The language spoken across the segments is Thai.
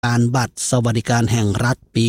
การบัตรสวัสดิการแห่งรัฐปี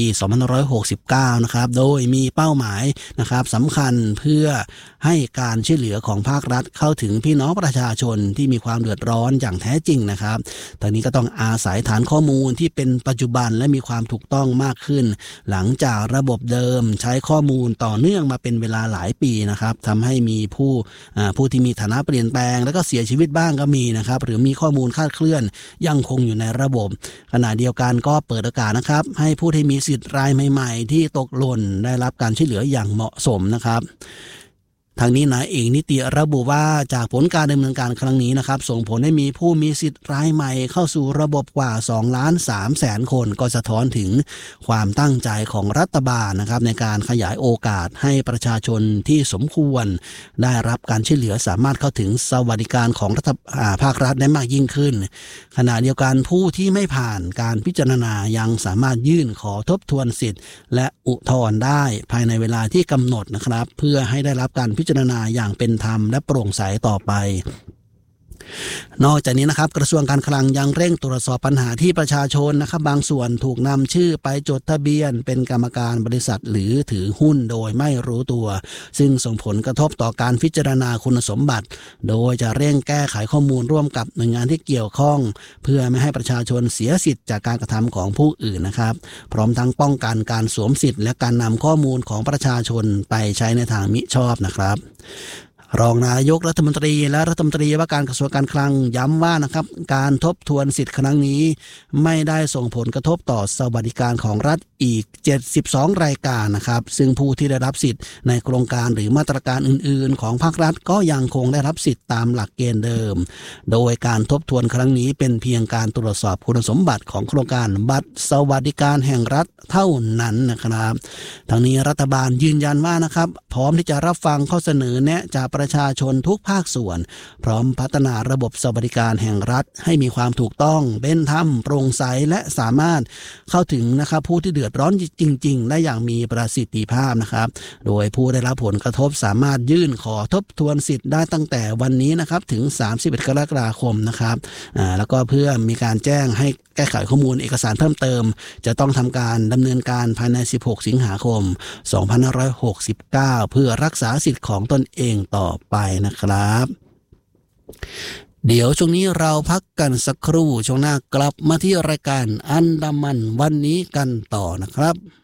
2569นะครับโดยมีเป้าหมายนะครับสำคัญเพื่อให้การช่วยเหลือของภาครัฐเข้าถึงพี่น้องประชาชนที่มีความเดือดร้อนอย่างแท้จริงนะครับตอนนี้ก็ต้องอาศัยฐานข้อมูลที่เป็นปัจจุบันและมีความถูกต้องมากขึ้นหลังจากระบบเดิมใช้ข้อมูลต่อเนื่องมาเป็นเวลาหลายปีนะครับทำให้มีผู้ที่มีฐานะเปลี่ยนแปลงแล้วก็เสียชีวิตบ้างก็มีนะครับหรือมีข้อมูลคลาดเคลื่อนยังคงอยู่ในระบบขณะเดียวกันก็เปิดโอกาสนะครับให้ผู้ที่มีสิทธิ์รายใหม่ๆที่ตกหล่นได้รับการช่วยเหลืออย่างเหมาะสมนะครับทางนี้นายเอกนิติระบุว่าจากผลการดำเนินการครั้งนี้นะครับส่งผลให้มีผู้มีสิทธิ์รายใหม่เข้าสู่ระบบกว่า 2,300,000 คนก็สะท้อนถึงความตั้งใจของรัฐบาลนะครับในการขยายโอกาสให้ประชาชนที่สมควรได้รับการช่วยเหลือสามารถเข้าถึงสวัสดิการของภาครัฐได้มากยิ่งขึ้นขณะเดียวกันผู้ที่ไม่ผ่านการพิจารณายังสามารถยื่นขอทบทวนสิทธิ์และอุทธรณ์ได้ภายในเวลาที่กำหนดนะครับเพื่อให้ได้รับการพิจารณาอย่างเป็นธรรมและโปร่งใสต่อไปนอกจากนี้นะครับกระทรวงการคลังยังเร่งตรวจสอบปัญหาที่ประชาชนนะครับบางส่วนถูกนำชื่อไปจดทะเบียนเป็นกรรมการบริษัทหรือถือหุ้นโดยไม่รู้ตัวซึ่งส่งผลกระทบต่อการพิจารณาคุณสมบัติโดยจะเร่งแก้ไขข้อมูลร่วมกับหน่วยงานที่เกี่ยวข้องเพื่อไม่ให้ประชาชนเสียสิทธิ์จากการกระทำของผู้อื่นนะครับพร้อมทั้งป้องกันการสวมสิทธิ์และการนำข้อมูลของประชาชนไปใช้ในทางมิชอบนะครับรองนายกรัฐมนตรีและรัฐมนตรีว่าการกระทรวงการคลังย้ำว่านะครับการทบทวนสิทธิ์ครั้งนี้ไม่ได้ส่งผลกระทบต่อสวัสดิการของรัฐอีก72รายการนะครับซึ่งผู้ที่ได้รับสิทธิ์ในโครงการหรือมาตรการอื่นๆของภาครัฐก็ยังคงได้รับสิทธิ์ตามหลักเกณฑ์เดิมโดยการทบทวนครั้งนี้เป็นเพียงการตรวจสอบคุณสมบัติของโครงการบัตรสวัสดิการแห่งรัฐเท่านั้นนะครับทั้งนี้รัฐบาลยืนยันว่านะครับพร้อมที่จะรับฟังข้อเสนอแนะจากประชาชนทุกภาคส่วนพร้อมพัฒนาระบบสวัสดิการแห่งรัฐให้มีความถูกต้องเป็นธรรมโปร่งใสและสามารถเข้าถึงนะครับผู้ที่เดือดร้อนจริงๆและอย่างมีประสิทธิภาพนะครับโดยผู้ได้รับผลกระทบสามารถยื่นขอทบทวนสิทธิ์ได้ตั้งแต่วันนี้นะครับถึง31กรกฎาคมนะครับแล้วก็เพื่อมีการแจ้งให้แก้ไขข้อมูลเอกสารเพิ่มเติมจะต้องทำการดำเนินการภายใน16สิงหาคม2569เพื่อรักษาสิทธิ์ของตนเองต่อไปนะครับเดี๋ยวช่วงนี้เราพักกันสักครู่ช่วงหน้ากลับมาที่รายการอันดามันวันนี้กันต่อนะครับ